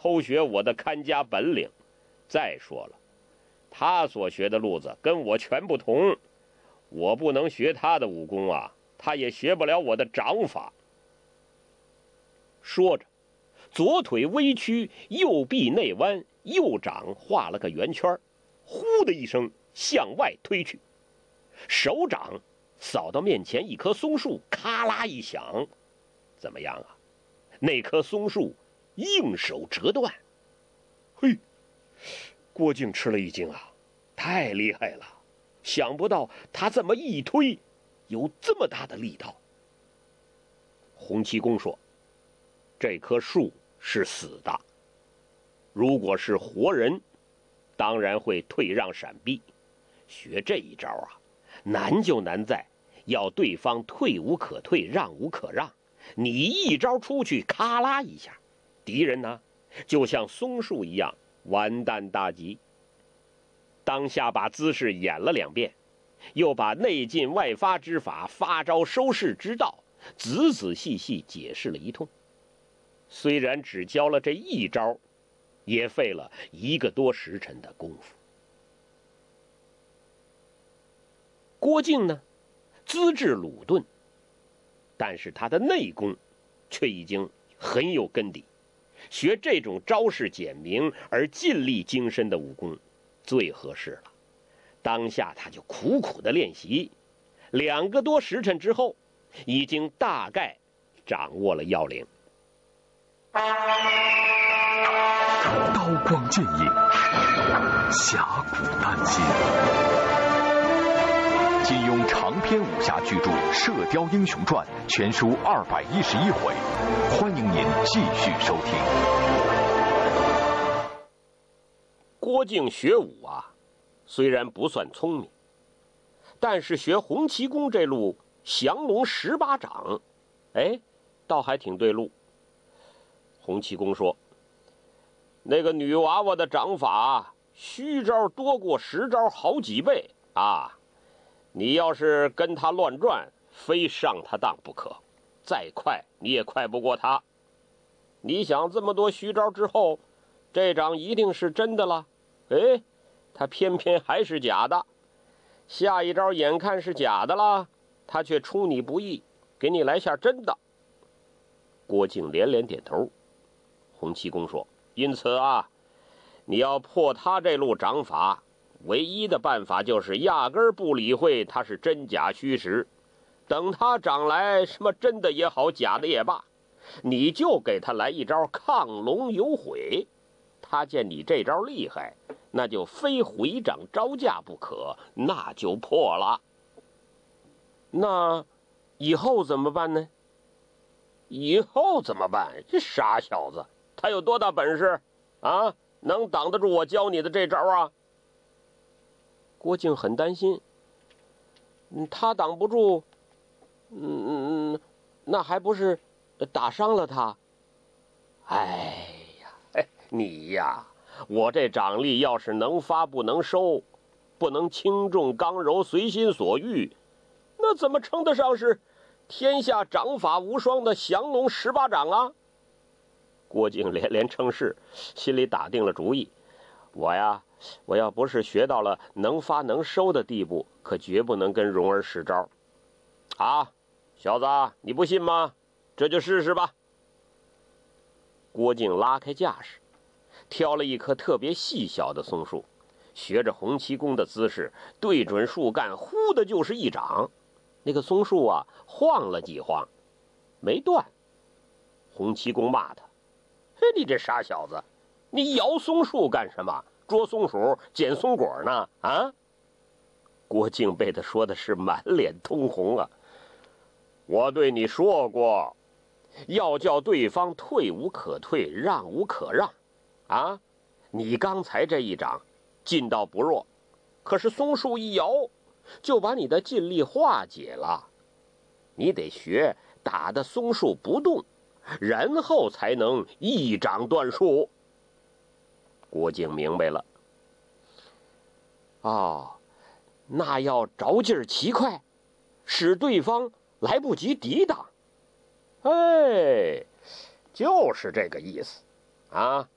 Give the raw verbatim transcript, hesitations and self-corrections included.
偷学我的看家本领。再说了，他所学的路子跟我全不同，我不能学他的武功啊，他也学不了我的掌法。说着，左腿微屈，右臂内弯，右掌画了个圆圈，呼的一声向外推去，手掌扫到面前一棵松树，咔啦一响，怎么样啊？那棵松树应手折断。嘿，郭靖吃了一惊啊，太厉害了，想不到他这么一推有这么大的力道。洪七公说，这棵树是死的，如果是活人，当然会退让闪避。学这一招啊，难就难在要对方退无可退，让无可让。你一招出去，咔啦一下，敌人呢就像松树一样完蛋大吉。当下把姿势演了两遍，又把内进外发之法、发招收势之道仔仔细细解释了一通。虽然只教了这一招，也费了一个多时辰的功夫。郭靖呢，资质鲁钝，但是他的内功却已经很有根底，学这种招式简明而尽力精深的武功最合适了。当下他就苦苦的练习，两个多时辰之后，已经大概掌握了要领。 刀光剑影，侠骨丹心。金庸长篇武侠巨著《射雕英雄传》全书二百一十一回，欢迎您继续收听。 郭靖学武啊，虽然不算聪明，但是学洪七公这路降龙十八掌，哎，倒还挺对路。洪七公说，那个女娃娃的掌法虚招多过实招好几倍啊，你要是跟他乱转，非上他当不可，再快你也快不过他。你想这么多虚招之后，这掌一定是真的了，哎，他偏偏还是假的。下一招眼看是假的了，他却出你不意，给你来下真的。郭靖连连点头。洪七公说，因此啊，你要破他这路掌法，唯一的办法就是压根儿不理会他是真假虚实，等他长来什么真的也好，假的也罢，你就给他来一招亢龙有悔。他见你这招厉害，那就非回掌招架不可，那就破了。那以后怎么办呢？以后怎么办？这傻小子，他有多大本事啊？能挡得住我教你的这招啊？郭靖很担心，嗯，他挡不住，嗯嗯，那还不是打伤了他？哎呀，哎，你呀，我这掌力要是能发不能收，不能轻重刚柔随心所欲，那怎么称得上是天下掌法无双的降龙十八掌啊？郭靖连连称是，心里打定了主意，我呀，我要不是学到了能发能收的地步，可绝不能跟蓉儿使招。啊，小子，你不信吗？这就试试吧。郭靖拉开架势，挑了一棵特别细小的松树，学着洪七公的姿势，对准树干，呼的就是一掌。那个松树啊，晃了几晃，没断。洪七公骂他，嘿，你这傻小子，你摇松树干什么？捉松鼠捡松果呢？啊！郭靖被他说的是满脸通红啊。我对你说过，要叫对方退无可退，让无可让啊！你刚才这一掌劲道不弱，可是松树一摇就把你的劲力化解了。你得学打的松树不动，然后才能一掌断树。郭靖明白了。哦，那要着劲儿奇快，使对方来不及抵挡。哎，就是这个意思啊！